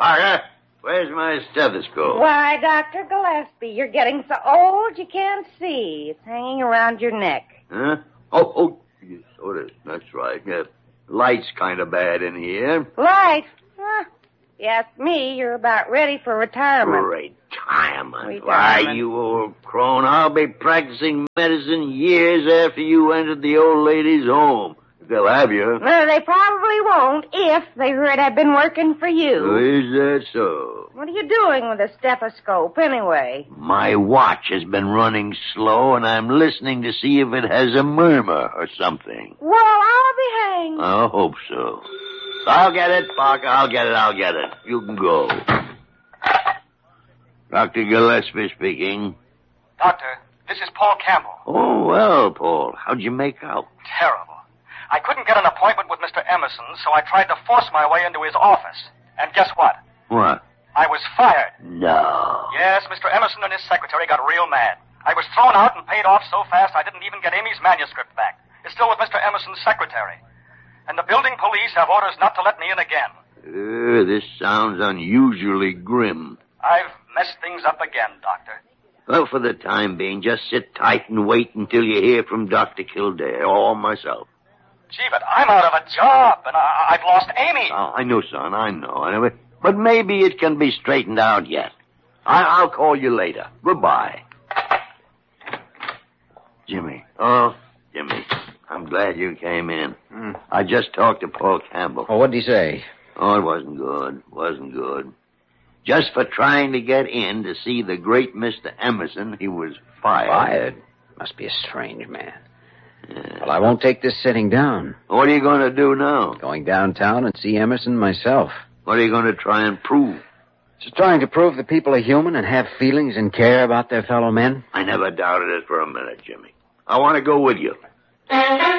Parker, where's my stethoscope? Why, Dr. Gillespie, you're getting so old you can't see. It's hanging around your neck. Huh? Oh, yes, that's right. Light's kind of bad in here. Light? Huh. You ask me, you're about ready for retirement. Retirement? Why, you old crone, I'll be practicing medicine years after you entered the old lady's home. They'll have you. No, they probably won't if they heard I've been working for you. Is that so? What are you doing with a stethoscope, anyway? My watch has been running slow, and I'm listening to see if it has a murmur or something. Well, I'll be hanged. I hope so. I'll get it, Parker. I'll get it. You can go. Dr. Gillespie speaking. Doctor, this is Paul Campbell. Oh, well, Paul. How'd you make out? Terrible. I couldn't get an appointment with Mr. Emerson, so I tried to force my way into his office. And guess what? What? I was fired. No. Yes, Mr. Emerson and his secretary got real mad. I was thrown out and paid off so fast I didn't even get Amy's manuscript back. It's still with Mr. Emerson's secretary. And the building police have orders not to let me in again. This sounds unusually grim. I've messed things up again, Doctor. Well, for the time being, just sit tight and wait until you hear from Dr. Kildare or myself. Gee, but I'm out of a job, and I've lost Amy. Oh, I know, son, I know. But maybe it can be straightened out yet. I'll call you later. Goodbye. Jimmy. Oh, Jimmy. I'm glad you came in. I just talked to Paul Campbell. Oh, what'd he say? Oh, it wasn't good. Just for trying to get in to see the great Mr. Emerson, he was fired. Fired? Must be a strange man. Well, I won't take this sitting down. What are you going to do now? Going downtown and see Emerson myself. What are you going to try and prove? Just trying to prove that people are human and have feelings and care about their fellow men. I never doubted it for a minute, Jimmy. I want to go with you.